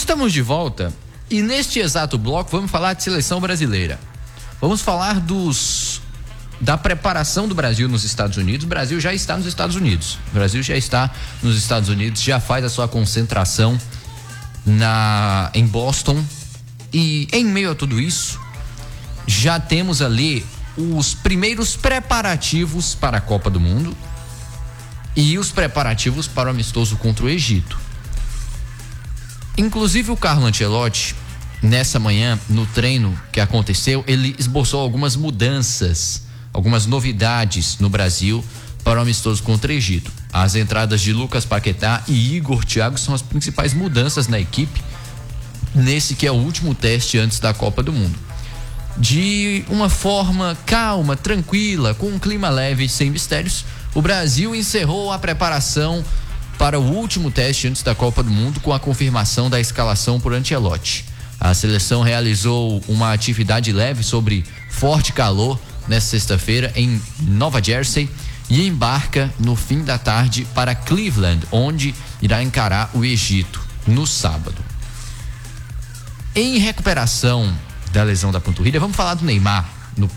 Estamos de volta e neste exato bloco vamos falar de seleção brasileira. Vamos falar da preparação do Brasil nos Estados Unidos. O Brasil já está nos Estados Unidos. O Brasil já está nos Estados Unidos, já faz a sua concentração em Boston. E em meio a tudo isso, já temos ali os primeiros preparativos para a Copa do Mundo e os preparativos para o amistoso contra o Egito. Inclusive o Carlo Ancelotti, nessa manhã, no treino que aconteceu, ele esboçou algumas mudanças, algumas novidades no Brasil para o amistoso contra o Egito. As entradas de Lucas Paquetá e Igor Thiago são as principais mudanças na equipe nesse que é o último teste antes da Copa do Mundo. De uma forma calma, tranquila, com um clima leve, sem mistérios, o Brasil encerrou a preparação para o último teste antes da Copa do Mundo com a confirmação da escalação por Ancelotti. A seleção realizou uma atividade leve sobre forte calor nesta sexta-feira em Nova Jersey e embarca no fim da tarde para Cleveland, onde irá encarar o Egito no sábado. Em recuperação da lesão da panturrilha, vamos falar do Neymar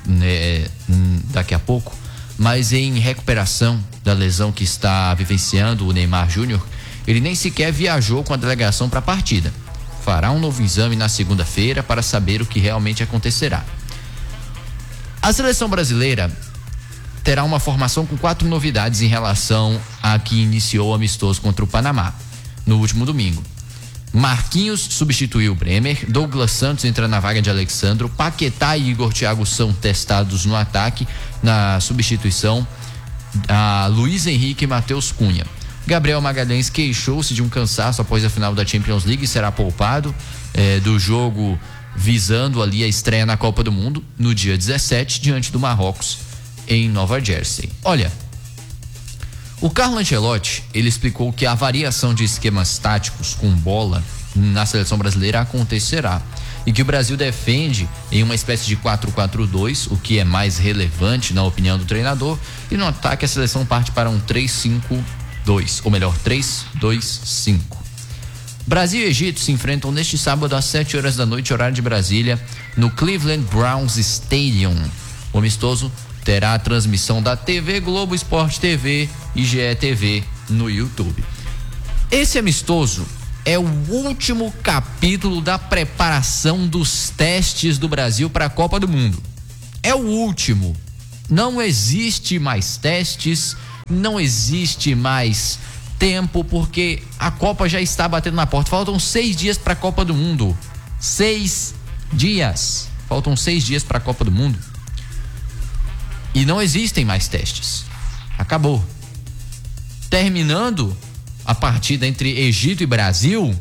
daqui a pouco, mas em recuperação da lesão que está vivenciando o Neymar Júnior, ele nem sequer viajou com a delegação para a partida. Fará um novo exame na segunda-feira para saber o que realmente acontecerá. A seleção brasileira terá uma formação com 4 novidades em relação a que iniciou o amistoso contra o Panamá no último domingo. Marquinhos substituiu o Bremer, Douglas Santos entra na vaga de Alexandro, Paquetá e Igor Thiago são testados no ataque, na substituição a Luiz Henrique e Matheus Cunha. Gabriel Magalhães queixou-se de um cansaço após a final da Champions League e será poupado do jogo visando ali a estreia na Copa do Mundo no dia 17 diante do Marrocos em Nova Jersey. Olha, o Carlo Ancelotti, ele explicou que a variação de esquemas táticos com bola na seleção brasileira acontecerá e que o Brasil defende em uma espécie de 4-4-2, o que é mais relevante na opinião do treinador, e no ataque a seleção parte para um 3-5-2, ou melhor, 3-2-5. Brasil e Egito se enfrentam neste sábado às 7 horas da noite, horário de Brasília, no Cleveland Browns Stadium. O amistoso terá a transmissão da TV Globo Esporte TV e GE TV no YouTube. Esse amistoso é o último capítulo da preparação dos testes do Brasil para a Copa do Mundo. É o último. Não existe mais testes, não existe mais tempo, porque a Copa já está batendo na porta. Faltam 6 dias para a Copa do Mundo. 6 dias. Faltam 6 dias para a Copa do Mundo. E não existem mais testes. Acabou. Terminando a partida entre Egito e Brasil,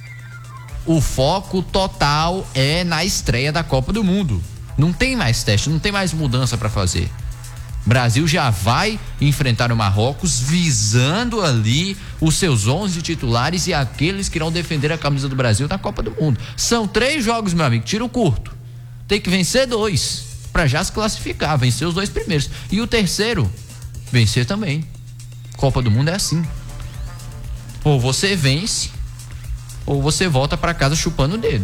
o foco total é na estreia da Copa do Mundo. Não tem mais teste, não tem mais mudança para fazer. Brasil já vai enfrentar o Marrocos visando ali os seus 11 titulares e aqueles que irão defender a camisa do Brasil na Copa do Mundo. São 3 jogos, meu amigo, tiro curto. Tem que vencer 2 para já se classificar, vencer os 2 primeiros. E o terceiro, vencer também. Copa do Mundo é assim. Ou você vence, ou você volta para casa chupando o dedo.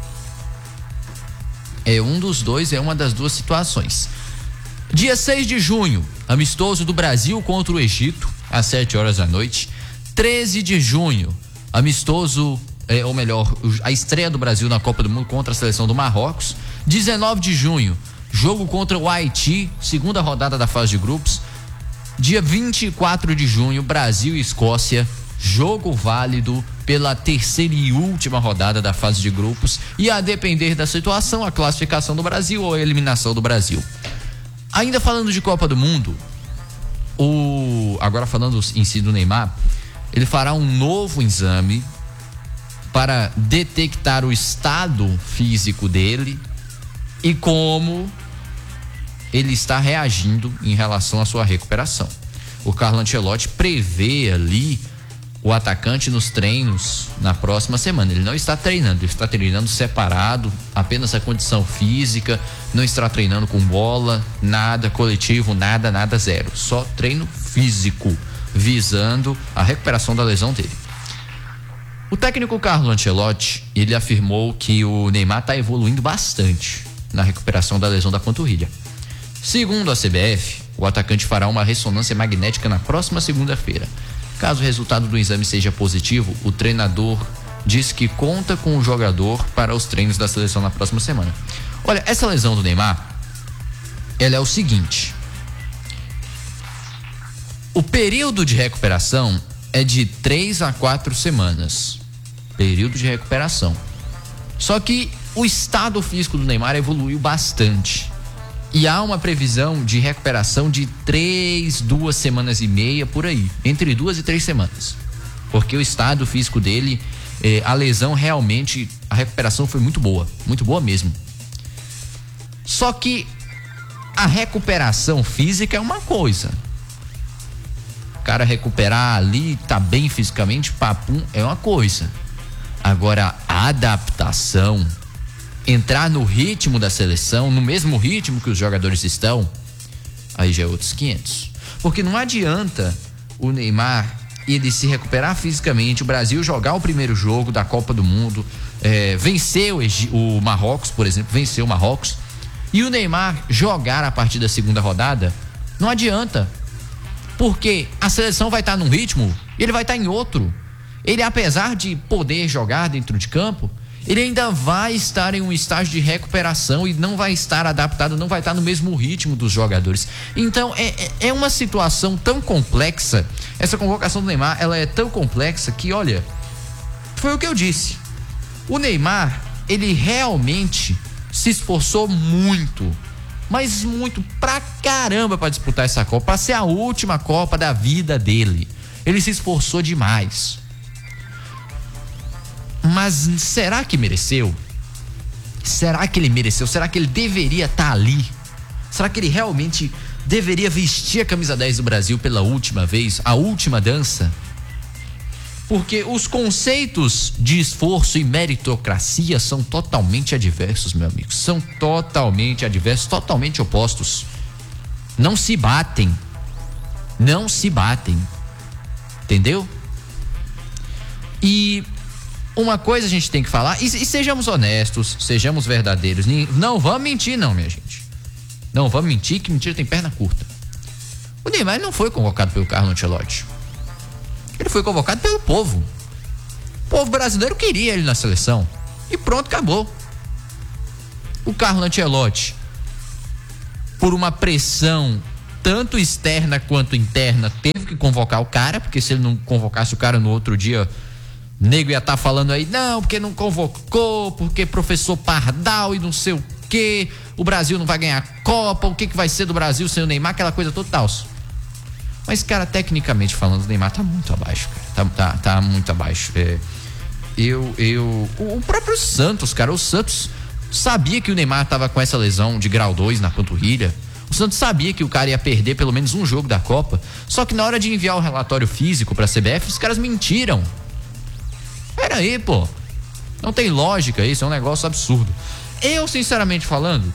É um dos dois, é uma das duas situações. Dia 6 de junho, amistoso do Brasil contra o Egito, às 7 horas da noite. 13 de junho, amistoso, ou melhor, a estreia do Brasil na Copa do Mundo contra a seleção do Marrocos. 19 de junho, jogo contra o Haiti, segunda rodada da fase de grupos. Dia 24 de junho, Brasil e Escócia, jogo válido pela terceira e última rodada da fase de grupos, e a depender da situação, a classificação do Brasil ou a eliminação do Brasil. Ainda falando de Copa do Mundo, agora falando em si do Neymar, ele fará um novo exame para detectar o estado físico dele e como ele está reagindo em relação à sua recuperação. O Carlo Ancelotti prevê ali o atacante nos treinos na próxima semana. Ele não está treinando, ele está treinando separado, apenas a condição física, não está treinando com bola, nada coletivo, nada, zero. Só treino físico, visando a recuperação da lesão dele. O técnico Carlo Ancelotti, ele afirmou que o Neymar está evoluindo bastante na recuperação da lesão da panturrilha. Segundo a CBF, o atacante fará uma ressonância magnética na próxima segunda-feira. Caso o resultado do exame seja positivo, o treinador diz que conta com o jogador para os treinos da seleção na próxima semana. Olha, essa lesão do Neymar, ela é o seguinte: o período de recuperação é de 3 a 4 semanas. Período de recuperação. Só que o estado físico do Neymar evoluiu bastante. E há uma previsão de recuperação de 2 semanas e meia por aí. Entre 2 e 3 semanas. Porque o estado físico dele, a lesão realmente, a recuperação foi muito boa mesmo. Só que a recuperação física é uma coisa. O cara recuperar ali, tá bem fisicamente, papum, é uma coisa. Agora, a adaptação, entrar no ritmo da seleção, no mesmo ritmo que os jogadores estão, aí já é outros 500. Porque não adianta o Neymar ele se recuperar fisicamente, o Brasil jogar o primeiro jogo da Copa do Mundo, vencer o Marrocos, por exemplo, vencer o Marrocos, e o Neymar jogar a partir da segunda rodada. Não adianta, porque a seleção vai estar num ritmo e ele vai estar em outro. Ele, apesar de poder jogar dentro de campo, ele ainda vai estar em um estágio de recuperação e não vai estar adaptado, não vai estar no mesmo ritmo dos jogadores. Então é uma situação tão complexa. Essa convocação do Neymar, ela é tão complexa que, olha, foi o que eu disse. O Neymar, ele realmente se esforçou muito, mas muito pra caramba pra disputar essa Copa, pra ser a última Copa da vida dele. Ele se esforçou demais. Mas será que mereceu? Será que ele mereceu? Será que ele deveria estar ali? Será que ele realmente deveria vestir a camisa 10 do Brasil pela última vez? A última dança? Porque os conceitos de esforço e meritocracia são totalmente adversos, meu amigo. São totalmente adversos, totalmente opostos. Não se batem. Não se batem. Entendeu? E uma coisa a gente tem que falar, e sejamos honestos, sejamos verdadeiros. Não vamos mentir, não, minha gente. Não vamos mentir, que mentira tem perna curta. O Neymar não foi convocado pelo Carlo Ancelotti. Ele foi convocado pelo povo. O povo brasileiro queria ele na seleção. E pronto, acabou. O Carlo Ancelotti, por uma pressão tanto externa quanto interna, teve que convocar o cara, porque se ele não convocasse o cara no outro dia, o nego ia estar falando aí, não, porque não convocou, porque professor Pardal e não sei o quê, o Brasil não vai ganhar a Copa, o que vai ser do Brasil sem o Neymar, aquela coisa total. Mas, cara, tecnicamente falando, o Neymar tá muito abaixo, cara. Tá muito abaixo. O próprio Santos, cara, o Santos sabia que o Neymar tava com essa lesão de grau 2 na panturrilha. O Santos sabia que o cara ia perder pelo menos um jogo da Copa. Só que na hora de enviar o relatório físico pra CBF, os caras mentiram. Pera aí, pô. Não tem lógica isso, é um negócio absurdo. Eu, sinceramente falando,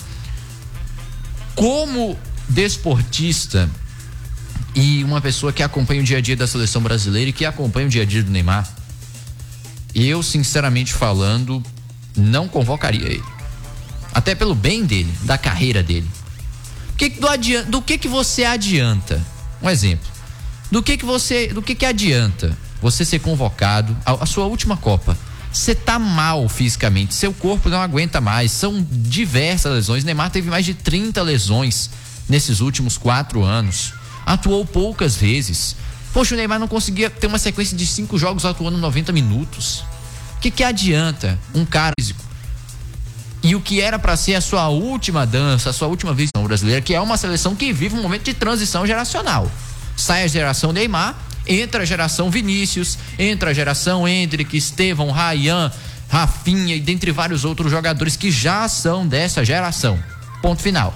como desportista e uma pessoa que acompanha o dia a dia da seleção brasileira e que acompanha o dia a dia do Neymar, eu, sinceramente falando, não convocaria ele. Até pelo bem dele, da carreira dele. Do que você adianta? Um exemplo. Do que adianta você ser convocado a sua última Copa? Você tá mal fisicamente, seu corpo não aguenta mais, são diversas lesões. Neymar teve mais de 30 lesões nesses últimos 4 anos. Atuou poucas vezes. Poxa, o Neymar não conseguia ter uma sequência de 5 jogos atuando 90 minutos. O que adianta um cara físico? E o que era para ser a sua última dança, a sua última visão brasileira, que é uma seleção que vive um momento de transição geracional. Sai a geração Neymar, entra a geração Vinícius, entra a geração Endrick, Estevão, Ryan, Rafinha e dentre vários outros jogadores que já são dessa geração. Ponto final.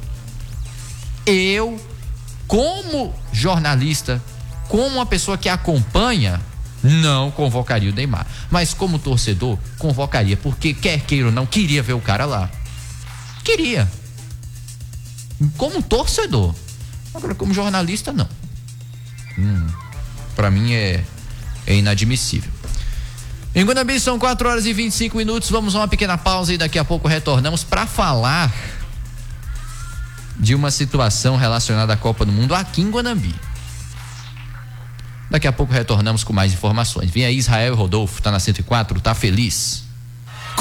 Eu, como jornalista, como uma pessoa que acompanha, não convocaria o Neymar. Mas como torcedor, convocaria, porque quer queira ou não, queria ver o cara lá. Queria. Como torcedor. Agora, como jornalista, não. Pra mim é inadmissível. Em Guanambi são 4h25. Vamos a uma pequena pausa e daqui a pouco retornamos para falar de uma situação relacionada à Copa do Mundo aqui em Guanambi. Daqui a pouco retornamos com mais informações. Vem aí Israel e Rodolfo, tá na 104, tá feliz.